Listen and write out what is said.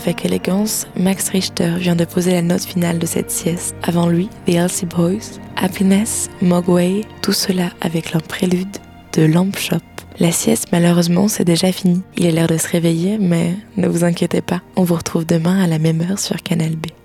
avec élégance, Max Richter vient de poser la note finale de cette sieste. Avant lui, The Elsie Boys, Happiness, Mogwai, tout cela avec leur prélude de Lamp Shop. La sieste, malheureusement, c'est déjà fini. Il est l'heure de se réveiller, mais ne vous inquiétez pas, on vous retrouve demain à la même heure sur Canal B.